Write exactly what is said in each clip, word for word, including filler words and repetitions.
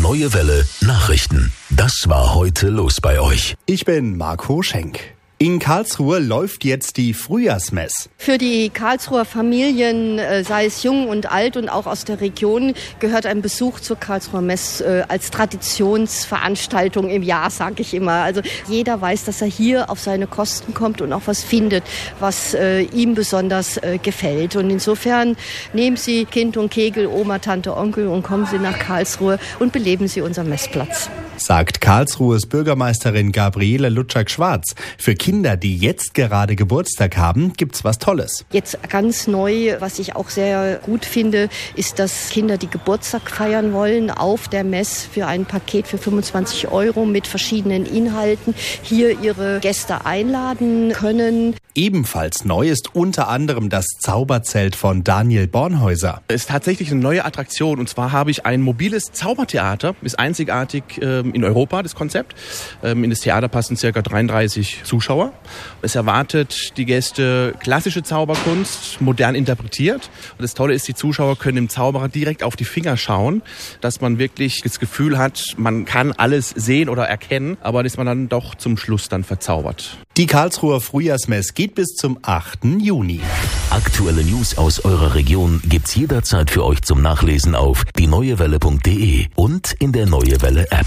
Neue Welle Nachrichten. Das war heute los bei euch. Ich bin Marco Schenk. In Karlsruhe läuft jetzt die Frühjahrsmess. Für die Karlsruher Familien, sei es jung und alt und auch aus der Region, gehört ein Besuch zur Karlsruher Mess als Traditionsveranstaltung im Jahr, sage ich immer. Also jeder weiß, dass er hier auf seine Kosten kommt und auch was findet, was äh, ihm besonders äh, gefällt. Und insofern nehmen Sie Kind und Kegel, Oma, Tante, Onkel und kommen Sie nach Karlsruhe und beleben Sie unseren Messplatz. Sagt Karlsruhes Bürgermeisterin Gabriele Lutschak-Schwarz. Für Kinder, die jetzt gerade Geburtstag haben, gibt's was Tolles. Jetzt ganz neu, was ich auch sehr gut finde, ist, dass Kinder, die Geburtstag feiern wollen, auf der Mess für ein Paket für fünfundzwanzig Euro mit verschiedenen Inhalten hier ihre Gäste einladen können. Ebenfalls neu ist unter anderem das Zauberzelt von Daniel Bornhäuser. Es ist tatsächlich eine neue Attraktion, und zwar habe ich ein mobiles Zaubertheater. Ist einzigartig ähm, in Europa, das Konzept. Ähm, in das Theater passen ca. dreiunddreißig Zuschauer. Es erwartet die Gäste klassische Zauberkunst, modern interpretiert. Und das Tolle ist, die Zuschauer können dem Zauberer direkt auf die Finger schauen, dass man wirklich das Gefühl hat, man kann alles sehen oder erkennen, aber dass man dann doch zum Schluss dann verzaubert. Die Karlsruher Frühjahrsmess geht bis zum achten Juni. Aktuelle News aus eurer Region gibt's jederzeit für euch zum Nachlesen auf die neue welle punkt de und in der Neue Welle App.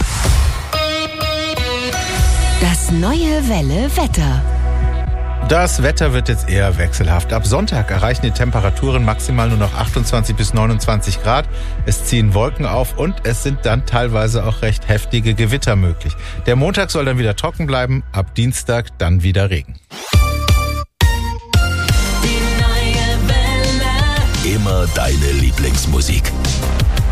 Das Neue Welle Wetter. Das Wetter wird jetzt eher wechselhaft. Ab Sonntag erreichen die Temperaturen maximal nur noch achtundzwanzig bis neunundzwanzig Grad. Es ziehen Wolken auf und es sind dann teilweise auch recht heftige Gewitter möglich. Der Montag soll dann wieder trocken bleiben, ab Dienstag dann wieder Regen. Immer deine Lieblingsmusik.